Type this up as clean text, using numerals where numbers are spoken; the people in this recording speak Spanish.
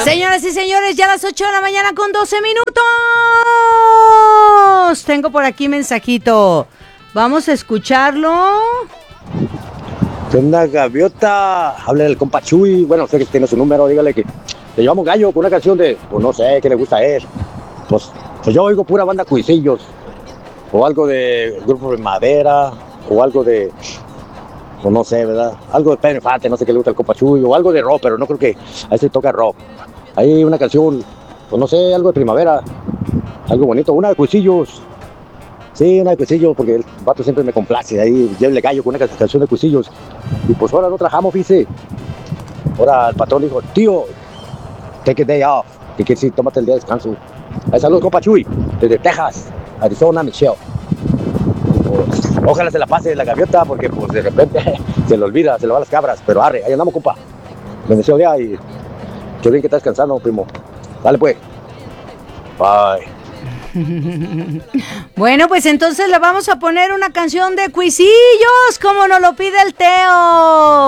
Señoras y señores, ya a las 8 de la mañana con 12 minutos. Tengo por aquí mensajito. Vamos a escucharlo. ¿Qué onda, gaviota? Háblale al compa Chuy. Bueno, sé que tiene su número, dígale que le llevamos gallo con una canción de, pues no sé, qué le gusta a él. Pues yo oigo pura banda Cuisillos, o algo de Grupo de Madera, o algo de, pues no sé, ¿verdad? Algo de Pedro Infante, no sé qué le gusta al compa Chuy, o algo de rock, pero no creo que a ese toca rock. Hay una canción, pues no sé, algo de primavera, algo bonito, una de Cuisillos. Sí, una de Cuisillos, porque el vato siempre me complace, ahí llévele gallo con una canción de Cuisillos. Y pues ahora no trabajamos, fíjese. Ahora el patrón dijo, tío, take a day off, que quiere decir, tómate el día de descanso. Saludos, compa Chuy, desde Texas, Arizona, Michelle. Pues, ojalá se la pase la gaviota, porque pues de repente se le olvida, se le van las cabras, pero arre, ahí andamos, compa. Bendición día y qué bien que estás descansando, primo. Dale pues. Bye. Bueno, pues entonces le vamos a poner una canción de Cuisillos, como nos lo pide el Teo.